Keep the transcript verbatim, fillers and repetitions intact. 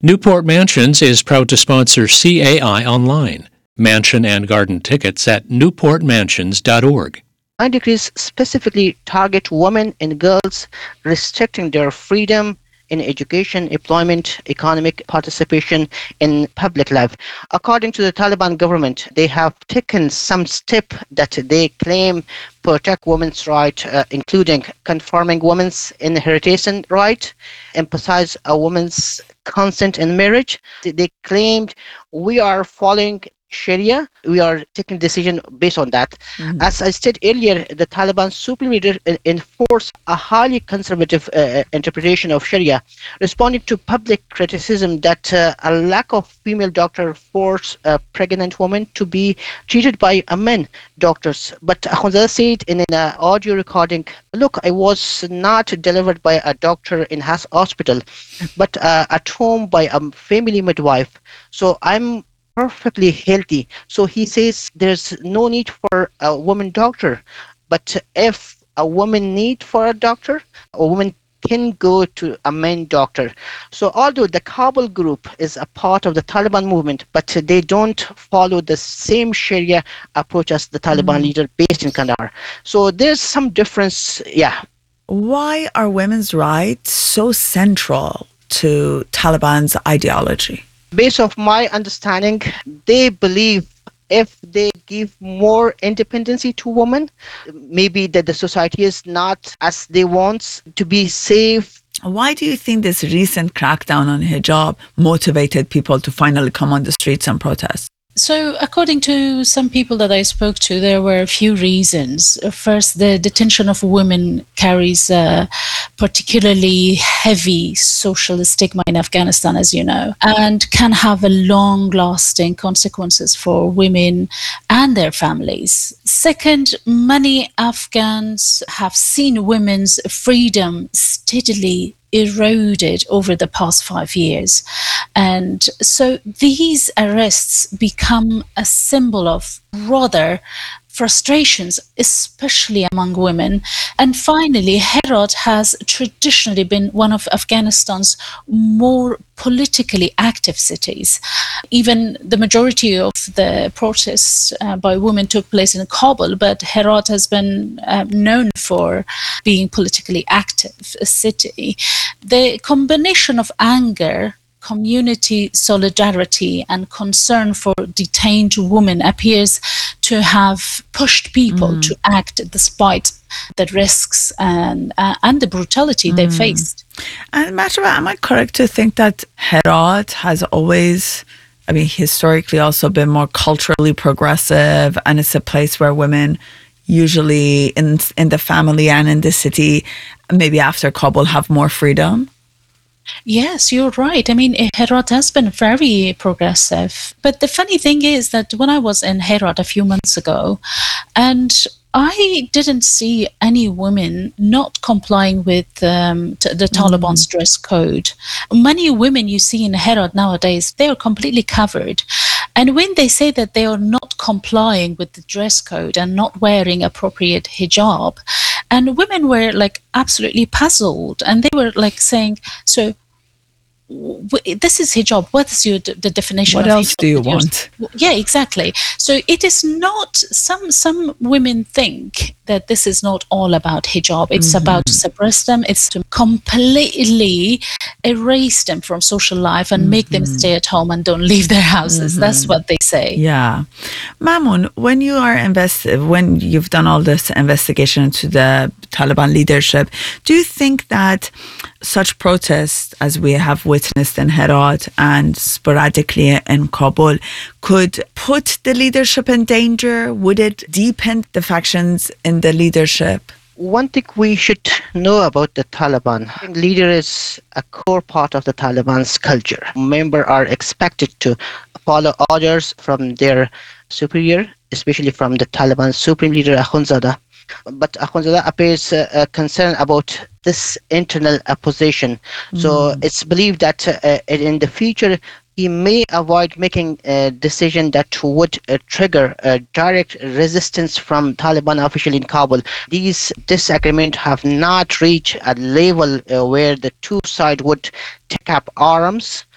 Newport Mansions is proud to sponsor C A I Online. Mansion and garden tickets at newport mansions dot org. Nine decrees specifically target women and girls, restricting their freedom in education, employment, economic participation in public life. According to the Taliban government, they have taken some step that they claim protect women's rights, uh, including confirming women's inheritance right, emphasize a woman's consent in marriage. They, they claimed we are following Sharia, we are taking decision based on that. Mm-hmm. As I said earlier, the Taliban supreme leader enforced a highly conservative uh, interpretation of Sharia, responding to public criticism that uh, a lack of female doctor forced a pregnant woman to be treated by a men doctors. But Akhundzada said in an audio recording, look, I was not delivered by a doctor in his hospital, but uh, at home by a family midwife. So I'm perfectly healthy. So he says there's no need for a woman doctor, but if a woman need for a doctor, a woman can go to a man doctor. So although the Kabul group is a part of the Taliban movement, but they don't follow the same Sharia approach as the Taliban mm. leader based in Kandahar. So there's some difference, yeah. Why are women's rights so central to Taliban's ideology? Based on my understanding, they believe if they give more independency to women, maybe that the society is not as they want to be safe. Why do you think this recent crackdown on hijab motivated people to finally come on the streets and protest? So, according to some people that I spoke to, there were a few reasons. First, the detention of women carries a particularly heavy social stigma in Afghanistan, as you know, and can have a long-lasting consequences for women and their families. Second, many Afghans have seen women's freedom steadily eroded over the past five years. And so these arrests become a symbol of rather frustrations, especially among women. And finally, Herat has traditionally been one of Afghanistan's more politically active cities. Even the majority of the protests uh, by women took place in Kabul, but Herat has been uh, known for being politically active a city. The combination of anger, community solidarity, and concern for detained women appears to have pushed people mm. to act despite the risks and uh, and the brutality mm. they faced. And Mahjouba, am I correct to think that Herat has always, I mean, historically also been more culturally progressive, and it's a place where women usually in in the family and in the city, maybe after Kabul, have more freedom? Yes, you're right. I mean, Herat has been very progressive. But the funny thing is that when I was in Herat a few months ago, and I didn't see any women not complying with um, t- the Taliban's mm-hmm. dress code. Many women you see in Herat nowadays, they are completely covered. And when they say that they are not complying with the dress code and not wearing appropriate hijab, and women were like absolutely puzzled, and they were like saying, so w- this is hijab, what is your d- the definition what of else hijab do you want? Yeah, exactly. So it is not, some some women think that this is not all about hijab. It's mm-hmm. about to suppress them. It's to completely erase them from social life and mm-hmm. make them stay at home and don't leave their houses. Mm-hmm. That's what they say. Yeah. Mamoun, when you are invest, when you've done all this investigation into the Taliban leadership, do you think that such protests as we have witnessed in Herat and sporadically in Kabul could put the leadership in danger? Would it deepen the factions in the leadership? One thing we should know about the Taliban, leader is a core part of the Taliban's culture. Members are expected to follow orders from their superior, especially from the Taliban supreme leader Akhundzada. But Akhundzada appears uh, uh, concerned about this internal opposition. Mm. So it's believed that uh, in the future, he may avoid making a decision that would uh, trigger a direct resistance from Taliban officials in Kabul. These disagreements have not reached a level uh, where the two sides would take up arms.